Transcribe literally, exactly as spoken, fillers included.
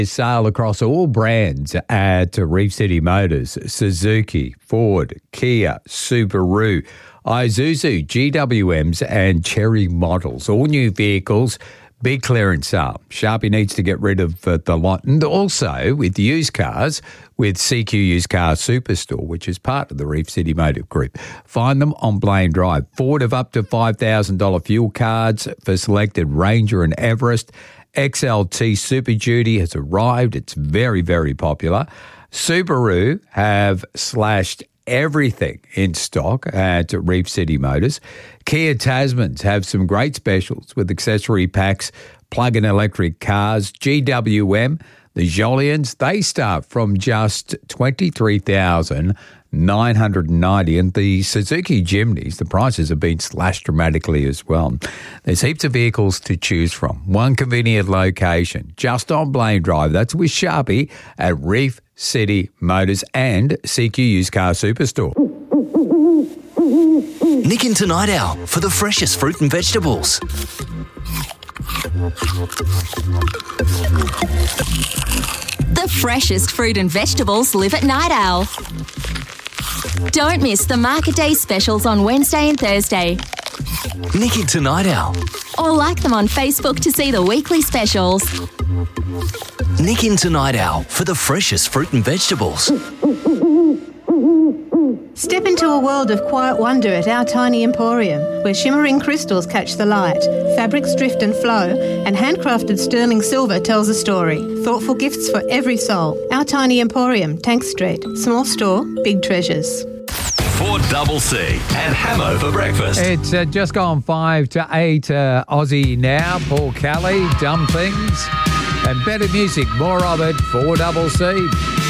Sale across all brands at Reef City Motors, Suzuki, Ford, Kia, Subaru, Isuzu, G W Ms and Chery models. All new vehicles, big clearance sale. Sharpie needs to get rid of uh, the lot. And also with used cars, with C Q Used Car Superstore, which is part of the Reef City Motor Group. Find them on Blaine Drive. Ford of up to five thousand dollars fuel cards for selected Ranger and Everest. X L T Super Duty has arrived. It's very, very popular. Subaru have slashed everything in stock at Reef City Motors. Kia Tasmans have some great specials with accessory packs, plug-in electric cars. G W M, the Joliens, they start from just twenty-three thousand nine hundred ninety dollars, and the Suzuki Jimneys, the prices have been slashed dramatically as well. There's heaps of vehicles to choose from. One convenient location, just on Blaine Drive. That's with Sharpie at Reef City Motors and C Q Used Car Superstore. Nick into Night Owl for the freshest fruit and vegetables. The freshest fruit and vegetables live at Night Owl. Don't miss the Market Day specials on Wednesday and Thursday. Nick into Night Owl. Or like them on Facebook to see the weekly specials. Nick into Night Owl for the freshest fruit and vegetables. Step into a world of quiet wonder at Our Tiny Emporium, where shimmering crystals catch the light, fabrics drift and flow, and handcrafted sterling silver tells a story. Thoughtful gifts for every soul. Our Tiny Emporium, Tank Street. Small store, big treasures. four Double C and Hamo for breakfast. It's uh, just gone five to eight uh, Aussie now. Paul Kelly, Dumb Things, and better music. More of it. four Double C.